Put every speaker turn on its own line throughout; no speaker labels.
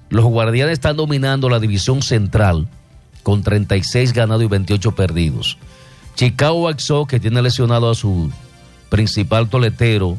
Los Guardianes están dominando la división central con 36 ganados y 28 perdidos. Chicago White Sox, que tiene lesionado a su principal toletero,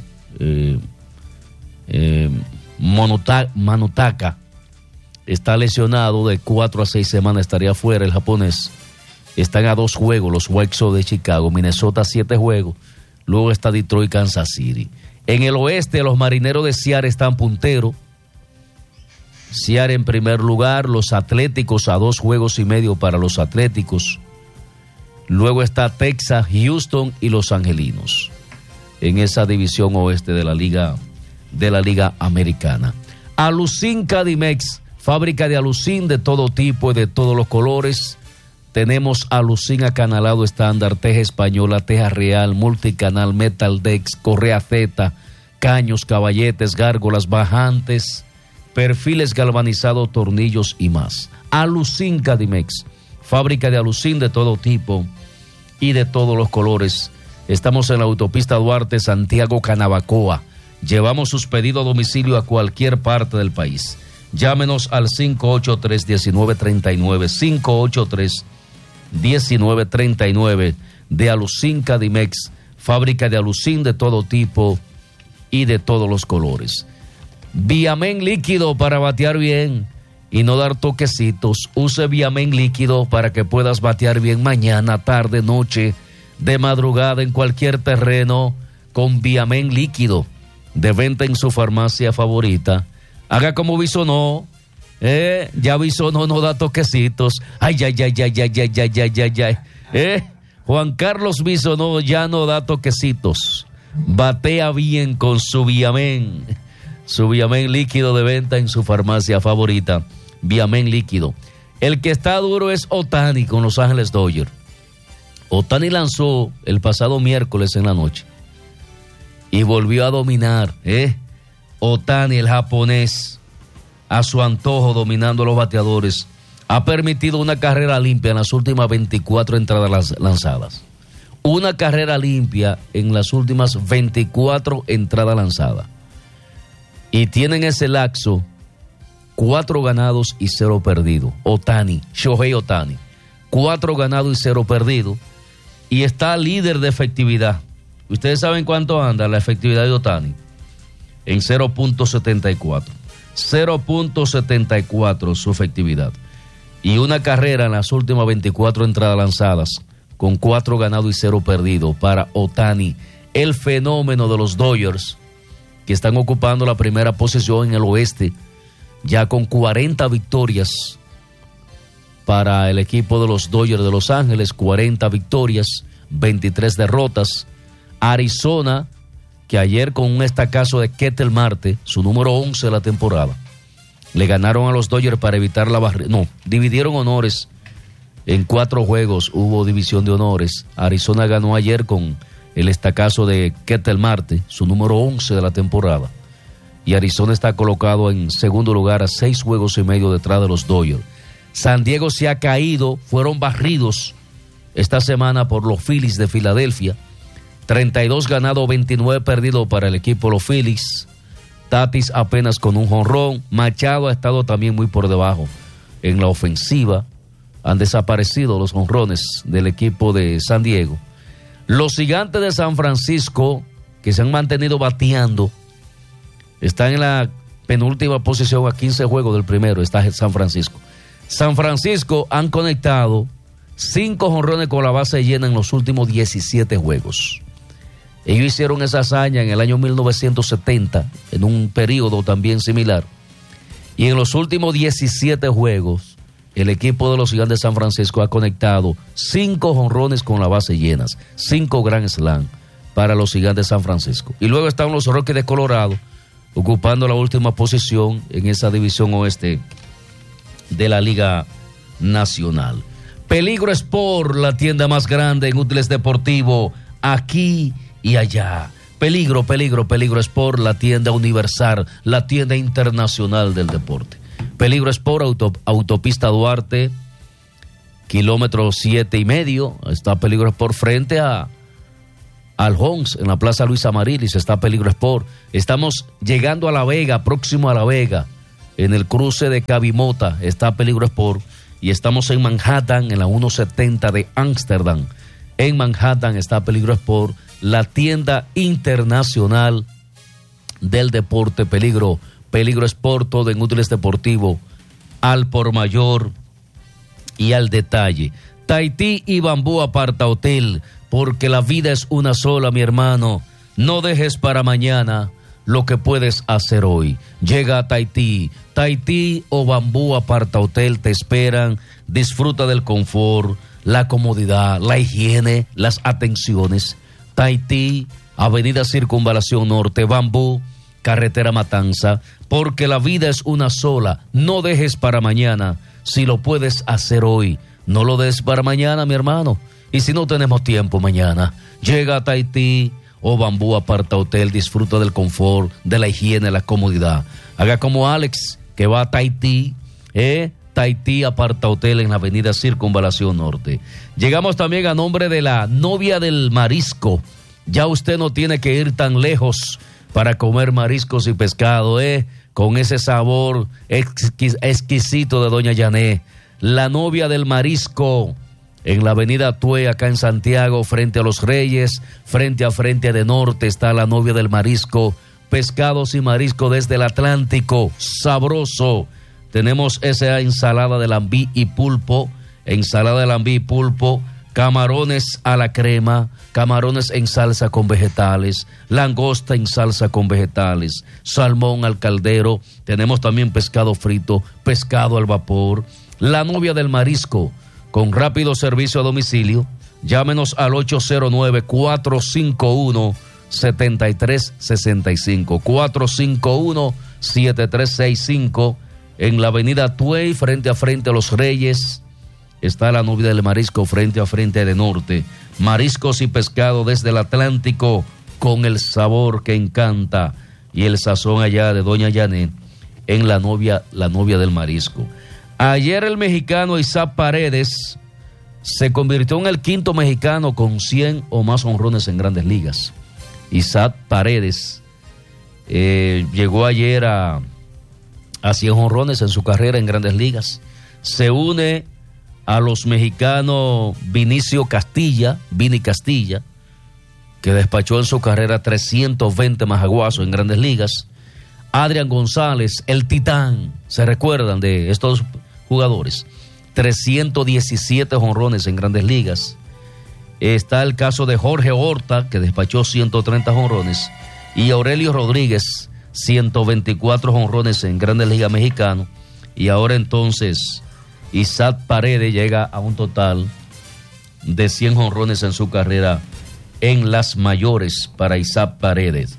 Manutaka, está lesionado de 4 a 6 semanas, estaría fuera el japonés. Están a 2 juegos los White Sox de Chicago, Minnesota 7 juegos, luego está Detroit, Kansas City. En el oeste, los Marineros de Seattle están punteros. Seattle en primer lugar, los Atléticos a 2 juegos y medio para los Atléticos. Luego está Texas, Houston y Los Angelinos en esa división oeste de la Liga Americana. Alucin Cadimex, fábrica de alucin de todo tipo y de todos los colores. Tenemos alucin acanalado estándar, teja española, teja real, multicanal, metal dex, correa Z, caños, caballetes, gárgolas, bajantes, perfiles galvanizados, tornillos y más. Alucin Cadimex, fábrica de alucin de todo tipo y de todos los colores. Estamos en la autopista Duarte, Santiago, Canabacoa. Llevamos sus pedidos a domicilio a cualquier parte del país. Llámenos al 583-1939, 583-1939 de Alucin Cadimex, fábrica de alucin de todo tipo y de todos los colores. Viamen líquido para batear bien y no dar toquecitos. Use Viamen líquido para que puedas batear bien mañana, tarde, noche, de madrugada, en cualquier terreno, con Viamen líquido, de venta en su farmacia favorita. Haga como Bisonó, ya Bisonó no da toquecitos. Ay. Juan Carlos Bisonó ya no da toquecitos. Batea bien con su Viamen. Su Viamen líquido de venta en su farmacia favorita. Viamen líquido. El que está duro es Ohtani con Los Ángeles Dodgers. Ohtani lanzó el pasado miércoles en la noche y volvió a dominar. Ohtani, el japonés, a su antojo, dominando los bateadores. Ha permitido una carrera limpia en las últimas 24 entradas lanzadas. Una carrera limpia en las últimas 24 entradas lanzadas. Y tienen ese lapso 4 ganados y 0 perdidos. Ohtani, Shohei Ohtani, 4 ganados y 0 perdidos. Y está líder de efectividad. ¿Ustedes saben cuánto anda la efectividad de Ohtani? En 0.74. 0.74 su efectividad. Y una carrera en las últimas 24 entradas lanzadas, con 4 ganados y 0 perdidos para Ohtani, el fenómeno de los Dodgers, que están ocupando la primera posición en el oeste, ya con 40 victorias para el equipo de los Dodgers de Los Ángeles, 40 victorias, 23 derrotas. Arizona, que ayer con un estacazo de Ketel Marte, su número 11 de la temporada, le ganaron a los Dodgers para evitar la barrera. No, dividieron honores en 4 juegos, hubo división de honores. Arizona ganó ayer con el estacazo de Ketel Marte, su número 11 de la temporada. Y Arizona está colocado en segundo lugar a 6 juegos y medio detrás de los Dodgers. San Diego se ha caído, fueron barridos esta semana por los Phillies de Filadelfia. 32 ganados, 29 perdidos para el equipo de los Phillies. Tatis apenas con un jonrón. Machado ha estado también muy por debajo en la ofensiva. Han desaparecido los jonrones del equipo de San Diego. Los Gigantes de San Francisco, que se han mantenido bateando, están en la penúltima posición a 15 juegos del primero. Está San Francisco. San Francisco han conectado 5 jonrones con la base llena en los últimos 17 juegos. Ellos hicieron esa hazaña en el año 1970, en un periodo también similar. Y en los últimos 17 juegos, el equipo de los Gigantes de San Francisco ha conectado 5 jonrones con la base llenas, 5 Grand Slam para los Gigantes de San Francisco. Y luego están los Rockies de Colorado, ocupando la última posición en esa división oeste de la Liga Nacional. Peligro Sport, la tienda más grande en útiles deportivos, aquí y allá. Peligro Sport, la tienda universal, la tienda internacional del deporte. Peligro Sport, autopista Duarte, kilómetro 7.5. Está Peligro Sport frente al Hons, en la Plaza Luis Amarilis, está Peligro Sport. Estamos llegando a La Vega, próximo a La Vega. en el cruce de Cabimota está Peligro Sport, y estamos en Manhattan, en la 170 de Ámsterdam. En Manhattan está Peligro Sport, la tienda internacional del deporte Peligro Sport, todo en útiles deportivos, al por mayor y al detalle. Tahití y Bambú Aparta Hotel, porque la vida es una sola, mi hermano. No dejes para mañana lo que puedes hacer hoy. Llega a Tahití o Bambú Aparta Hotel, te esperan. Disfruta del confort, la comodidad, la higiene, las atenciones. Tahití, Avenida Circunvalación Norte, Bambú, Carretera Matanza, porque la vida es una sola. No dejes para mañana si lo puedes hacer hoy. No lo des para mañana, mi hermano. Y si no tenemos tiempo mañana, llega a Tahití o Bambú Aparta Hotel, disfruta del confort, de la higiene, la comodidad. Haga como Alex, que va a Tahití, Tahití Aparta Hotel en la Avenida Circunvalación Norte. Llegamos también a nombre de la Novia del Marisco. Ya usted no tiene que ir tan lejos para comer mariscos y pescado, con ese sabor exquisito de Doña Yané. La Novia del Marisco, en la avenida Tue, acá en Santiago, frente a Los Reyes, frente de Norte, está la Novia del Marisco. Pescados y marisco desde el Atlántico, sabroso. Tenemos esa ensalada de lambí y pulpo, camarones a la crema, camarones en salsa con vegetales, langosta en salsa con vegetales, salmón al caldero. Tenemos también pescado frito, pescado al vapor. La Novia del Marisco, con rápido servicio a domicilio. Llámenos al 809-451-7365, 451-7365, en la avenida Tuey, frente a Los Reyes. Está la Novia del Marisco, frente a de Norte. Mariscos y pescado desde el Atlántico, con el sabor que encanta y el sazón allá de Doña Yané, en la novia del Marisco. Ayer el mexicano Isaac Paredes se convirtió en el quinto mexicano con 100 o más honrones en Grandes Ligas. Isaac Paredes llegó ayer a 100 honrones en su carrera en Grandes Ligas. Se une a los mexicanos Vini Castilla, que despachó en su carrera 320 majaguazos en Grandes Ligas. Adrián González, el Titán, ¿se recuerdan de estos jugadores? 317 jonrones en Grandes Ligas. Está el caso de Jorge Horta, que despachó 130 jonrones, y Aurelio Rodríguez, 124 jonrones en Grandes Ligas Mexicano. Y ahora entonces Isaac Paredes llega a un total de 100 jonrones en su carrera en las mayores para Isaac Paredes.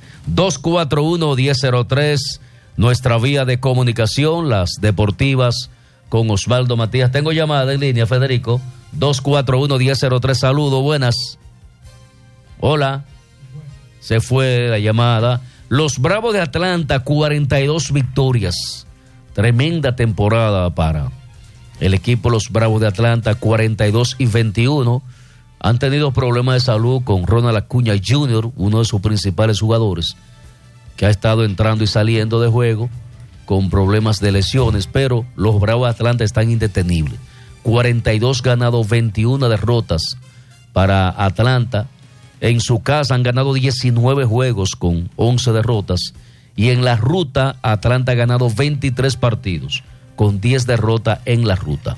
241-1003, nuestra vía de comunicación, las deportivas con Osvaldo Matías. Tengo llamada en línea, Federico. 241-1003, saludo, buenas. Hola. Se fue la llamada. Los Bravos de Atlanta, 42 victorias. Tremenda temporada para el equipo Los Bravos de Atlanta, 42-21. Han tenido problemas de salud con Ronald Acuña Jr., uno de sus principales jugadores, que ha estado entrando y saliendo de juego con problemas de lesiones, pero los Bravos de Atlanta están indetenibles. 42 ganados, 21 derrotas para Atlanta. En su casa han ganado 19 juegos con 11 derrotas. Y en la ruta, Atlanta ha ganado 23 partidos con 10 derrotas en la ruta.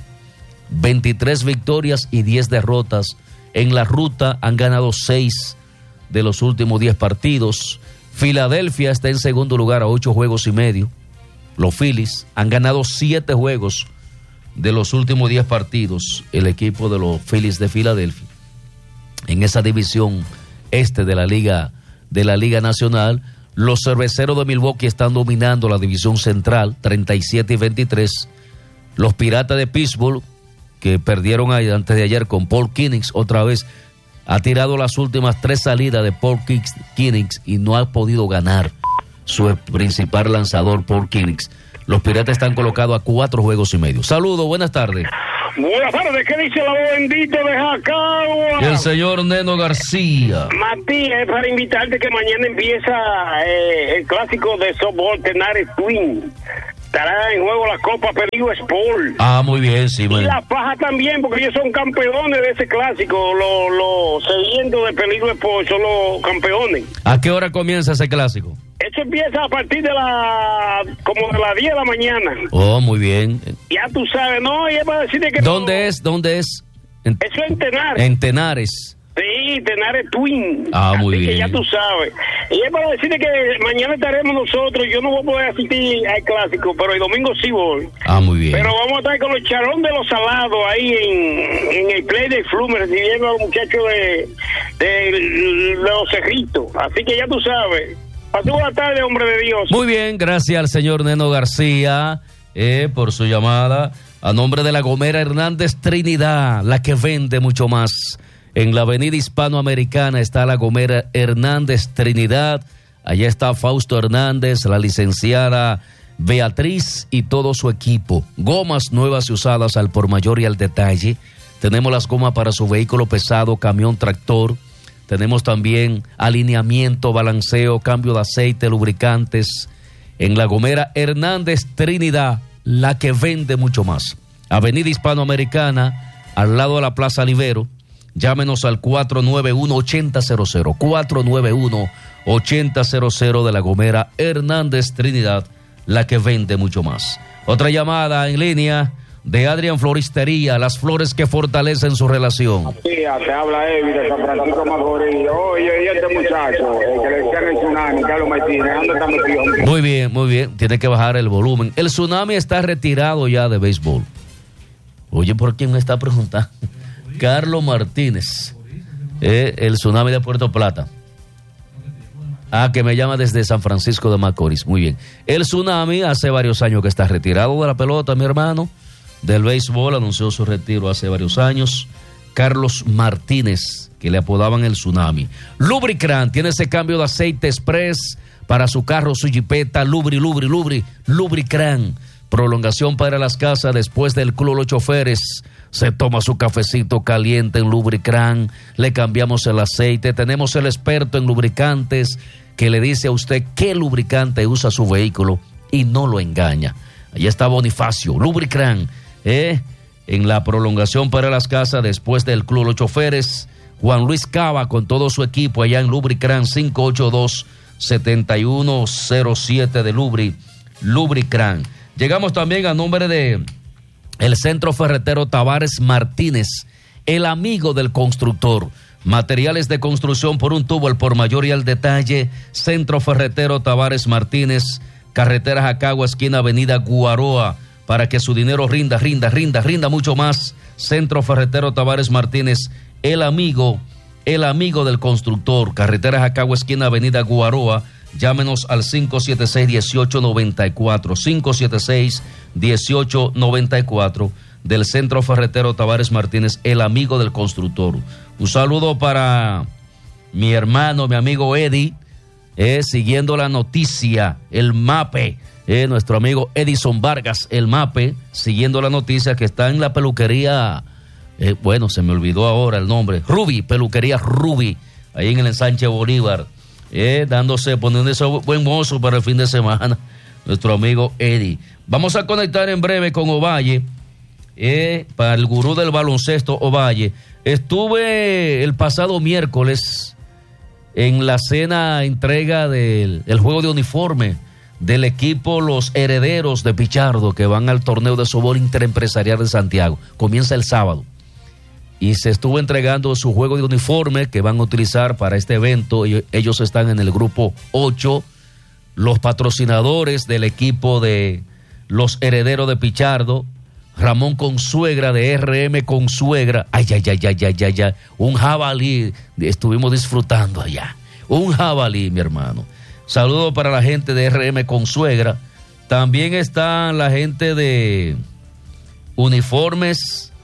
23 victorias y 10 derrotas. En la ruta han ganado 6 de los últimos 10 partidos. Filadelfia está en segundo lugar a 8 juegos y medio. Los Phillies han ganado 7 juegos de los últimos 10 partidos. El equipo de los Phillies de Filadelfia, en esa división este de la Liga Nacional. Los Cerveceros de Milwaukee están dominando la división central, 37-23. Los Piratas de Pittsburgh, que perdieron antes de ayer con Paul Keennings, otra vez ha tirado las últimas 3 salidas de Paul Keennings y no ha podido ganar su principal lanzador, Paul Keennings. Los Piratas están colocados a 4 juegos y medio. Saludos, buenas tardes.
Buenas tardes, ¿qué dice la voz bendita de Jacagua?
Y el señor Neno García.
Matías, para invitarte que mañana empieza el clásico de softball Tenares Twin. estará en juego la Copa Peligro Sport.
Ah, muy bien, sí.
Y la Paja también, porque ellos son campeones de ese clásico. Los sedientos de Peligro Sport son los campeones.
¿A qué hora comienza ese clásico?
Eso empieza a partir de como de las 10 de la mañana.
Oh, muy bien.
Ya tú sabes, no, y es para decirte que...
¿Dónde es?
Eso es en Tenares.
En Tenares.
Sí, Tenares Twin.
Ah, muy
Así
bien.
que ya tú sabes. Y es para decirte que mañana estaremos nosotros. Yo no voy a poder asistir al clásico, pero el domingo sí voy.
Ah, muy bien.
Pero vamos a estar con los charón de los salados ahí en el play de Flume, recibiendo a los muchachos de los Cerritos. Así que ya tú sabes. Pasó buena tarde, hombre de Dios.
Muy bien, gracias al señor Neno García por su llamada. A nombre de la Gomera Hernández Trinidad, la que vende mucho más. En la avenida Hispanoamericana está la Gomera Hernández Trinidad. Allá está Fausto Hernández, la licenciada Beatriz y todo su equipo. Gomas nuevas y usadas al por mayor y al detalle. Tenemos las gomas para su vehículo pesado, camión, tractor. Tenemos también alineamiento, balanceo, cambio de aceite, lubricantes. En la Gomera Hernández Trinidad, la que vende mucho más. Avenida Hispanoamericana, al lado de la Plaza Libero. Llámenos al 491-8000, 491-8000 de la Gomera Hernández Trinidad, la que vende mucho más. Otra llamada en línea de Adrián Floristería, las flores que fortalecen su relación.
Sí, te habla Evi de San Francisco Macorís. Oye, y este muchacho, el que le decían el tsunami, Carlos Martínez, ¿dónde está metido?
Muy bien, tiene que bajar el volumen. El tsunami está retirado ya de béisbol. Oye, ¿por quién me está preguntando? Carlos Martínez, el tsunami de Puerto Plata. Que me llama desde San Francisco de Macorís. Muy bien. El tsunami hace varios años que está retirado de la pelota, mi hermano. Del béisbol, anunció su retiro hace varios años. Carlos Martínez, que le apodaban el tsunami. Lubricran tiene ese cambio de aceite express para su carro, su jipeta. Lubricran. Prolongación para las casas después del Club Los Choferes. Se toma su cafecito caliente en Lubricran. Le cambiamos el aceite. Tenemos el experto en lubricantes que le dice a usted qué lubricante usa su vehículo y no lo engaña. Allí está Bonifacio, Lubricran. En la prolongación para las casas después del Club Los Choferes. Juan Luis Cava con todo su equipo allá en Lubricran, 582-7107 de Lubricran. Llegamos también a nombre de el Centro Ferretero Tavares Martínez, el amigo del constructor. Materiales de construcción por un tubo, el por mayor y al detalle. Centro Ferretero Tavares Martínez, carretera Jacagua, esquina avenida Guaroa, para que su dinero rinda mucho más. Centro Ferretero Tavares Martínez, el amigo del constructor, carretera Jacagua, esquina avenida Guaroa. Llámenos al 576-1894, 576-1894 del Centro Ferretero Tavares Martínez, el amigo del constructor. Un saludo para mi hermano, mi amigo Eddie, siguiendo la noticia, el MAPE, nuestro amigo Edison Vargas, el MAPE, siguiendo la noticia que está en la peluquería, se me olvidó ahora el nombre, peluquería Ruby, ahí en el ensanche Bolívar. Poniendo ese buen mozo para el fin de semana, nuestro amigo Eddie. Vamos a conectar en breve con Ovalle, para el gurú del baloncesto Ovalle. Estuve el pasado miércoles en la cena entrega del juego de uniforme del equipo Los Herederos de Pichardo, que van al torneo de softball interempresarial de Santiago. Comienza el sábado. Y se estuvo entregando su juego de uniforme que van a utilizar para este evento. Ellos están en el grupo 8. Los patrocinadores del equipo de Los Herederos de Pichardo, Ramón Consuegra de RM Consuegra. Ay. Un jabalí. Estuvimos disfrutando allá. Un jabalí, mi hermano. Saludo para la gente de RM Consuegra. También está la gente de uniformes.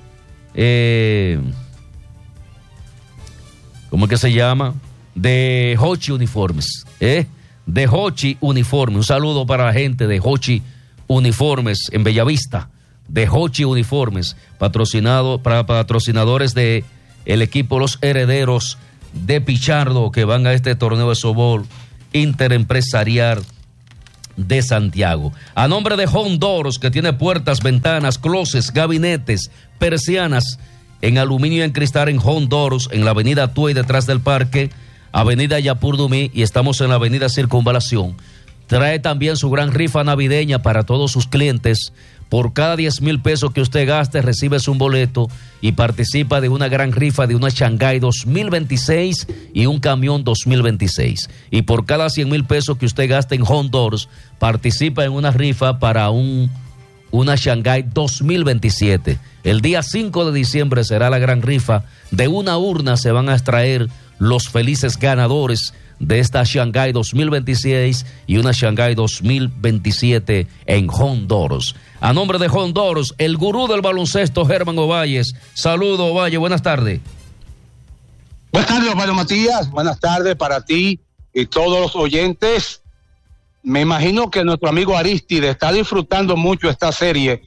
¿Cómo es que se llama? De Hochi Uniformes, de Hochi Uniformes. Un saludo para la gente de Hochi Uniformes en Bellavista, de Hochi Uniformes, patrocinadores de el equipo Los Herederos de Pichardo, que van a este torneo de softball interempresarial de Santiago. A nombre de Hondoros, que tiene puertas, ventanas, closets, gabinetes, persianas en aluminio y en cristal en Hondoros, en la avenida Tuey detrás del parque, avenida Yapur-Dumí, y estamos en la avenida Circunvalación. Trae también su gran rifa navideña para todos sus clientes. Por cada 10,000 pesos que usted gaste, recibes un boleto y participa de una gran rifa de una Shanghai 2026 y un camión 2026. Y por cada 100,000 pesos que usted gaste en Hondoros, participa en una rifa para una Shanghai 2027. El día 5 de diciembre será la gran rifa. De una urna se van a extraer los felices ganadores de esta Shanghai 2026 y una Shanghai 2027 en Hondoros. A nombre de Hondoros, el gurú del baloncesto, Germán Ovalles. Saludos, Ovalle, buenas tardes.
Buenas tardes, Osvaldo Matías. Buenas tardes para ti y todos los oyentes. Me imagino que nuestro amigo Aristide está disfrutando mucho esta serie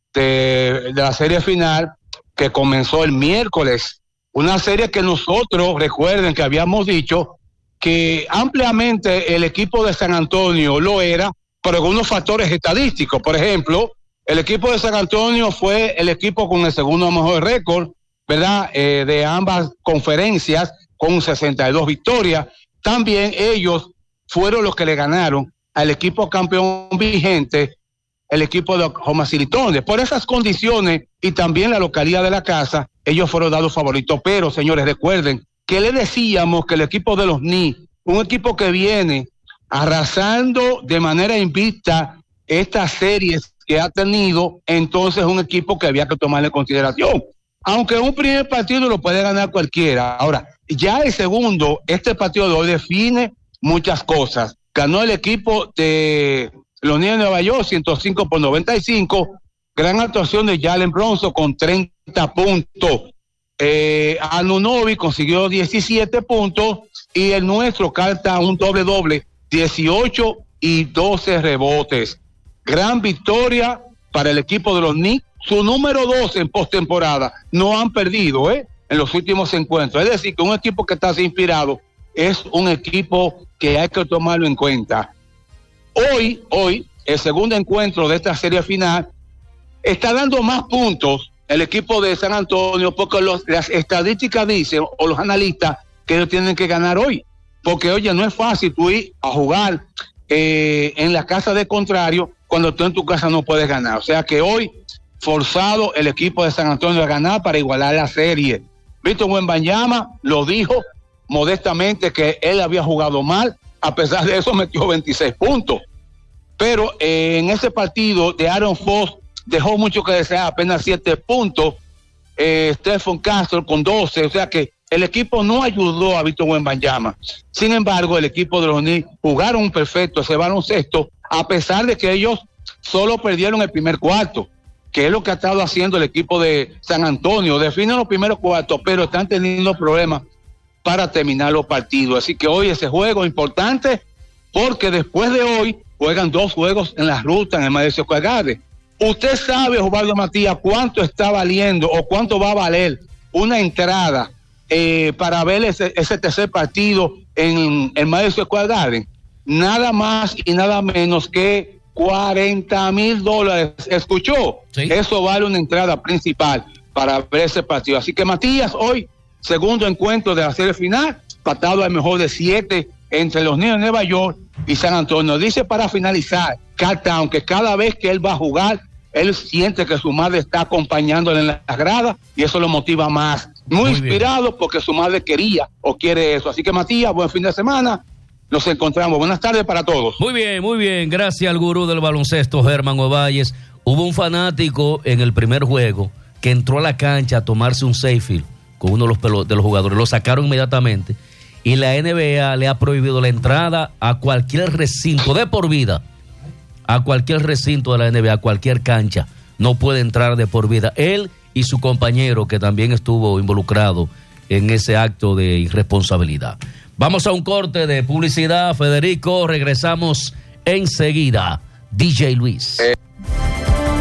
de la serie final que comenzó el miércoles. Una serie que nosotros, recuerden que habíamos dicho que ampliamente el equipo de San Antonio lo era, por algunos factores estadísticos. Por ejemplo, el equipo de San Antonio fue el equipo con el segundo mejor récord, ¿verdad? De ambas conferencias, con 62 victorias. También ellos fueron los que le ganaron al equipo campeón vigente, el equipo de Oklahoma City Thunder. Por esas condiciones y también la localidad de la casa, ellos fueron dados favoritos. Pero, señores, recuerden que le decíamos que el equipo de los Knicks, un equipo que viene arrasando de manera invicta estas series que ha tenido, entonces un equipo que había que tomarle en consideración. Aunque un primer partido lo puede ganar cualquiera. Ahora, ya el segundo, este partido de hoy define muchas cosas. Ganó el equipo de los Knicks de Nueva York 105-95, gran actuación de Jalen Brunson con 30 puntos. Anunoby consiguió 17 puntos y el nuestro carta un doble, 18 y 12 rebotes. Gran victoria para el equipo de los Knicks, su número 2 en postemporada. No han perdido en los últimos encuentros. Es decir, que un equipo que está así inspirado es un equipo que hay que tomarlo en cuenta. Hoy, el segundo encuentro de esta serie final, está dando más puntos el equipo de San Antonio, porque las estadísticas dicen, o los analistas, que ellos tienen que ganar hoy. Porque, oye, no es fácil tú ir a jugar en la casa de contrario cuando tú en tu casa no puedes ganar. O sea que hoy, forzado el equipo de San Antonio a ganar para igualar la serie. Víctor Wembanyama lo dijo modestamente que él había jugado mal, a pesar de eso metió 26 puntos. Pero en ese partido de Aaron Fox dejó mucho que desear, apenas 7 puntos. Stephen Castro con 12, o sea que el equipo no ayudó a Víctor Wembanyama. Sin embargo, el equipo de los Knicks jugaron perfecto ese baloncesto, a pesar de que ellos solo perdieron el primer cuarto, que es lo que ha estado haciendo el equipo de San Antonio. Definen los primeros cuartos, pero están teniendo problemas para terminar los partidos. Así que hoy ese juego es importante, porque después de hoy juegan 2 juegos en la ruta en el Madison Square Garden. Usted sabe, Osvaldo Matías, cuánto está valiendo o cuánto va a valer una entrada para ver ese tercer partido en el Madison Square Garden. Nada más y nada menos que $40,000. ¿Escuchó? Sí. Eso vale una entrada principal para ver ese partido. Así que, Matías, hoy, segundo encuentro de la serie final, patado al mejor de 7 entre los Knicks de Nueva York y San Antonio. Dice para finalizar, Cartown, que cada vez que él va a jugar, él siente que su madre está acompañándole en las gradas y eso lo motiva más. Muy inspirado bien, porque su madre quería o quiere eso. Así que, Matías, buen fin de semana. Nos encontramos. Buenas tardes para todos.
Muy bien. Gracias al gurú del baloncesto, Germán Ovalles. Hubo un fanático en el primer juego que entró a la cancha a tomarse un safety con uno de los jugadores. Lo sacaron inmediatamente y la NBA le ha prohibido la entrada a cualquier recinto de por vida. A cualquier recinto de la NBA, a cualquier cancha. No puede entrar de por vida. Él y su compañero, que también estuvo involucrado en ese acto de irresponsabilidad. Vamos a un corte de publicidad, Federico. Regresamos enseguida. DJ Luis.